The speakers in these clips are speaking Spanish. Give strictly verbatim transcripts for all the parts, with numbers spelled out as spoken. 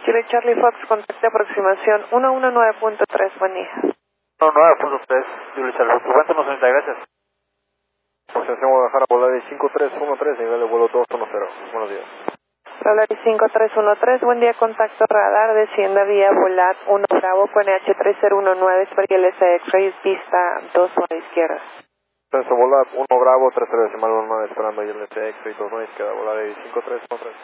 Kilo Charlie Fox, contacto de aproximación ciento diecinueve punto tres, buen día. ciento diecinueve punto tres, Kilo Charlie Fox, cuéntanos ahorita, gracias. Aproximación Guadalajara, Volaris cinco tres uno tres, nivel de vuelo dos uno cero. Buenos días. Volaris cinco tres uno tres, buen día, contacto radar, descienda vía Volat uno Bravo con H tres cero uno nueve, L S X-Ray, pista dos nueve izquierda. Censo Volat uno Bravo, tres cero decimal uno nueve, esperando I L S X, y dos nueve izquierda, Volaris cinco tres uno tres.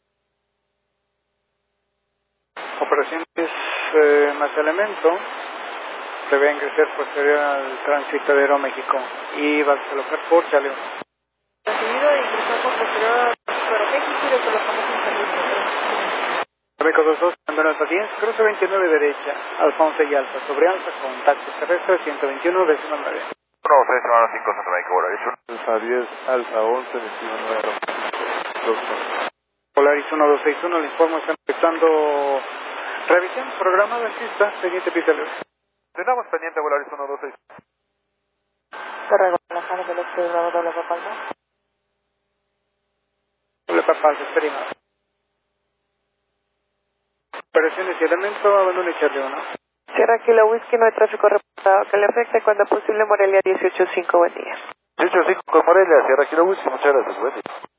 Operaciones eh, más elemento, prevé ingresar posterior al tránsito de Aeroméxico y va a colocar por Charlie. Recibido, ingresamos posterior a Aeroméxico y lo colocamos en servicio. Aeroméxico dos dos, andando hasta diez, cruce veintinueve derecha, Alfa once y Alfa, sobre Alfa, contacto terrestre ciento veintiuno, décimo nueve. uno seis nueve cinco, Centro México, Volaris uno. Alfa diez, Alfa once, destino nueve, dos nueve. Volaris uno dos seis uno, le informo, están empezando revisión programada en pista, siguiente pista libre. Tenemos pendiente Volaris uno dos seis. Correcto, Guadalajara, del este Bravo, doble papal. Doble papal, esperemos. Operaciones y elemento, abandone Charlie uno. Sierra Kilo Whisky, no hay tráfico reportado que le afecte, cuando posible Morelia dieciocho cinco, buen día. dieciocho cinco con Morelia, Sierra Kilo Whisky, muchas gracias, buen día.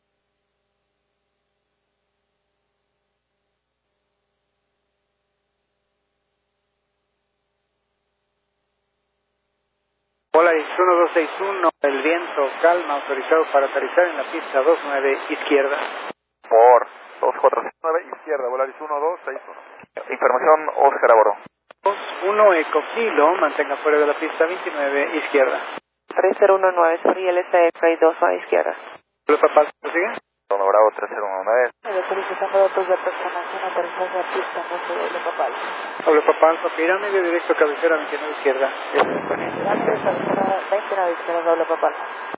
Volaris uno dos seis uno, el viento calma, autorizado para aterrizar en la pista dos nueve, izquierda. Por dos cuatro nueve, izquierda, Volaris uno dos seis uno. Información, Oscar Aboro. dos uno Eco Kilo, mantenga fuera de la pista veintinueve, izquierda. tres cero uno nueve, L S X, dos nueve izquierda. ¿Doble papal, sigue? uno Bravo, tres cero uno nueve. Solicitando datos de aproximación, aterrizaje a pista, no se doble papal. Doble papal, pirámide, directo cabecera veintinueve, izquierda. Gracias, veintinueve izquierda, doble papal.